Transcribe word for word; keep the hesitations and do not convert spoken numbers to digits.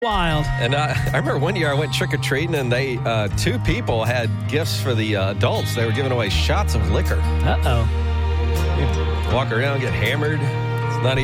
Wild. And uh, I remember one year I went trick-or-treating, and they uh, two people had gifts for the uh, adults. They were giving away shots of liquor. Uh-oh. You'd walk around, get hammered.